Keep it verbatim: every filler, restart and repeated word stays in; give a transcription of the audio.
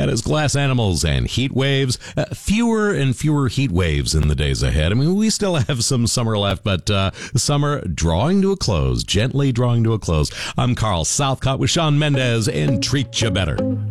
That is Glass Animals and Heat Waves. Uh, fewer and fewer heat waves in the days ahead. I mean, we still have some summer left, but uh, summer drawing to a close, gently drawing to a close. I'm Carl Southcott with Shawn Mendes and Treat You Better.